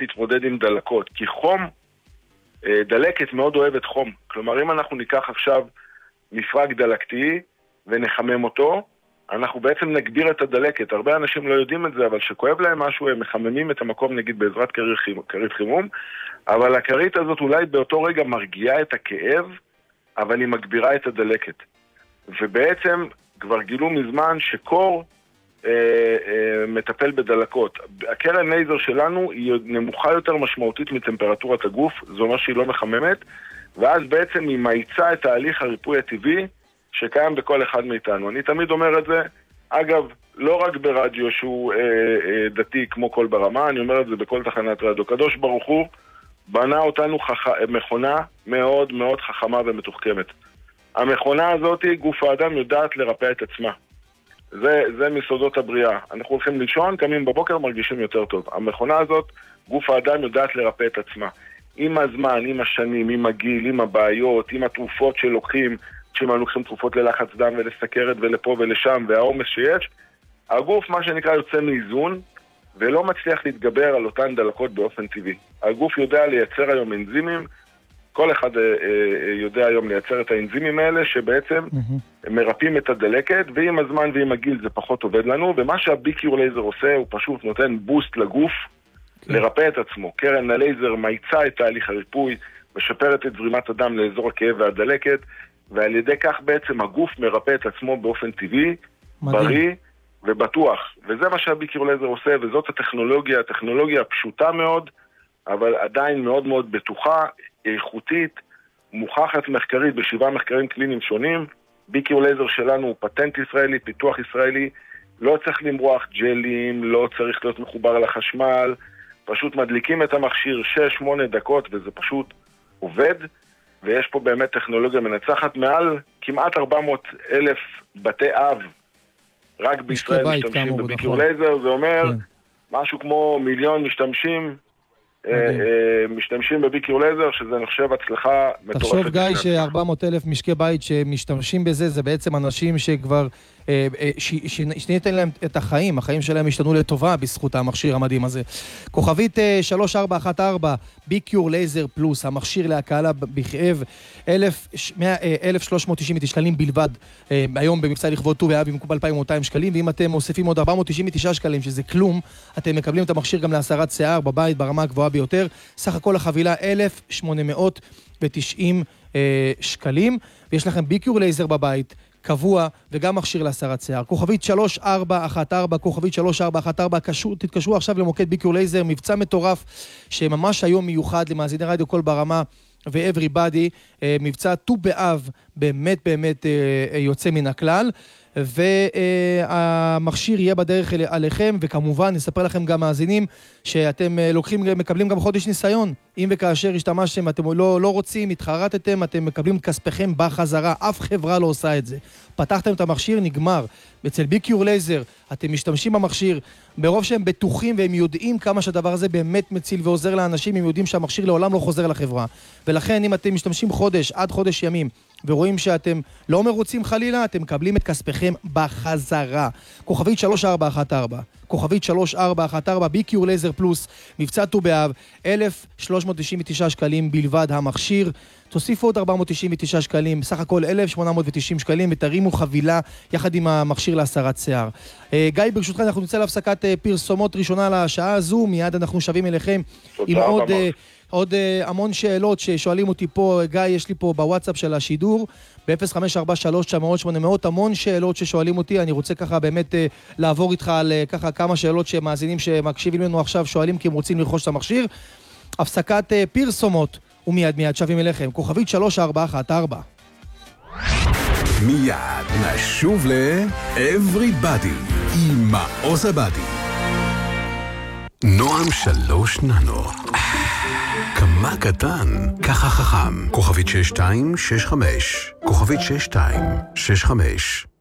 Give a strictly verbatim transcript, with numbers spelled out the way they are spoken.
להתמודד עם דלקות, כי חום, דלקת מאוד אוהבת חום. כלומר, אם אנחנו ניקח עכשיו מפרק דלקתי ונחמם אותו, אנחנו בעצם נגביר את הדלקת. הרבה אנשים לא יודעים את זה, אבל שכואב להם משהו, הם מחממים את המקום, נגיד, בעזרת כרית חימום, אבל הכרית הזאת אולי באותו רגע מרגיעה את הכאב, אבל היא מגבירה את הדלקת. ובעצם כבר גילו מזמן שקור אה, אה, מטפל בדלקות. הקרן לייזר שלנו היא נמוכה יותר משמעותית מטמפרטורת הגוף, זו אומר שהיא לא מחממת, ואז בעצם היא מאיצה את תהליך הריפוי הטבעי שקיים בכל אחד מאיתנו. אני תמיד אומר את זה, אגב, לא רק ברדיו שהוא אה, אה, דתי כמו כל ברמה, אני אומר את זה בכל תחנת רדיו. קדוש ברוך הוא בנה אותנו חכ... מכונה מאוד מאוד חכמה ומתוחכמת. המכונה הזאת, גוף האדם יודעת לרפא את עצמה. זה, זה מסודות הבריאה. אנחנו הולכים לישון, קמים בבוקר, מרגישים יותר טוב. המכונה הזאת, גוף האדם יודעת לרפא את עצמה. עם הזמן, עם השנים, עם הגיל, עם הבעיות, עם התרופות שלוקחים, כשהם לוקחים תרופות ללחץ דם ולסכרת ולפה ולשם, והעומס שיש, הגוף, מה שנקרא, יוצא מאיזון, ולא מצליח להתגבר על אותן דלקות באופן טבעי. הגוף יודע לייצר היום אנזימים, כל אחד אה, אה, יודע היום לייצר את האנזימים האלה, שבעצם mm-hmm. מרפאים את הדלקת, ועם הזמן ועם הגיל זה פחות עובד לנו, ומה שהביקיור לייזר עושה, הוא פשוט נותן בוסט לגוף, okay. לרפא את עצמו. קרן הלייזר מאיצה את תהליך הריפוי, משפרת את זרימת הדם לאזור הכאב והדלקת, ועל ידי כך בעצם הגוף מרפא את עצמו באופן טבעי, מדהים. בריא ובטוח. וזה מה שהביקיור לייזר עושה, וזאת הטכנולוגיה, הטכנולוגיה פשוטה מאוד, אבל עדיין מאוד מאוד בטוחה, איכותית, מוכחת מחקרית בשבעה מחקרים קליניים שונים. ביקיור לייזר שלנו הוא פטנט ישראלי, פיתוח ישראלי, לא צריך למרוח ג'לים, לא צריך להיות מחובר לחשמל, פשוט מדליקים את המכשיר שש שמונה דקות וזה פשוט עובד, ויש פה באמת טכנולוגיה מנצחת מעל כמעט ארבע מאות אלף בתי אב, רק בישראל משתמשים בביקיור לייזר, זה אומר כן. משהו כמו מיליון משתמשים, משתמשים בביקיור לייזר, שזה נחשב הצלחה מטורפת. תחשוב גיא ש-ארבע מאות אלף משקי בית שמשתמשים בזה, זה בעצם אנשים שכבר שניתן להם את החיים, החיים שלהם השתנו לטובה בזכות המכשיר המדהים הזה. כוכבית שלוש ארבע אחת ארבע, ביקיור לייזר פלוס, המכשיר להקלה בכאב, אלף שלוש מאות תשעים ותשע שקלים בלבד, היום במבצע לכבוד ט"ו באב במקום אלפיים ומאתיים שקלים, ואם אתם מוסיפים עוד ארבע מאות תשעים ותשע שקלים, שזה כלום, אתם מקבלים את המכשיר גם להסרת שיער בבית ברמה הגבוהה ביותר. סך הכל החבילה אלף שמונה מאות ותשעים שקלים, ויש לכם ביקיור לייזר בבית קבוע, וגם מכשיר להסרת שיער. כוכבית שלוש ארבע אחת ארבע, כוכבית שלוש ארבע אחת ארבע, תתקשרו עכשיו למוקד ביקיור לייזר, מבצע מטורף, שממש היום מיוחד למאזיני רדיו כל ברמה, ו-everybody, מבצע ט"ו באב, באמת באמת יוצא מן הכלל, והמכשיר יהיה בדרך עליכם, וכמובן נספר לכם גם מאזינים שאתם לוקחים, מקבלים גם חודש ניסיון, אם וכאשר השתמשתם, אתם לא, לא רוצים, התחרטתם, אתם מקבלים כספכם בחזרה, אף חברה לא עושה את זה. פתחתם את המכשיר, נגמר. אצל ביקיור לייזר, אתם משתמשים במכשיר, ברוב שהם בטוחים והם יודעים כמה שהדבר הזה באמת מציל ועוזר לאנשים, הם יודעים שהמכשיר לעולם לא חוזר לחברה. ולכן אם אתם משתמשים חודש, עד חודש ימים, ורואים שאתם לא מרוצים חלילה, אתם מקבלים את כספכם בחזרה. כוכבית שלוש ארבע אחת ארבע, כוכבית שלוש ארבע אחת ארבע, ביקיור לייזר פלוס, מבצע ט"ו באב, אלף שלוש מאות תשעים ותשע שקלים בלבד המכשיר, תוסיפו עוד ארבע מאות תשעים ותשע שקלים, סך הכל אלף שמונה מאות ותשעים שקלים, ותרימו חבילה יחד עם המכשיר להסרת שיער. גיא, ברשותך, אנחנו נצא להפסקת פרסומות ראשונה לשעה הזו, מיד אנחנו שבים אליכם עם עוד... עוד uh, המון שאלות ששואלים אותי פה, גיא, יש לי פה בוואטסאפ של השידור, ב-אפס חמש ארבע שלוש תשע אפס אפס שמונה אפס אפס, המון שאלות ששואלים אותי, אני רוצה ככה באמת uh, לעבור איתך על uh, ככה כמה שאלות שמאזינים שמקשיבים לנו עכשיו שואלים כי הם רוצים לרכוש את המכשיר. הפסקת uh, פרסומות, ומיד מיד שבים אליכם, כוכבית שלוש ארבע אחת ארבע. מיד נשוב ל-Everybody עם מעוז עבדי. נועם שלוש ננו. כמה קטן, ככה חכם. כוכבית שש שתיים שש חמש, כוכבית שש שתיים שש חמש.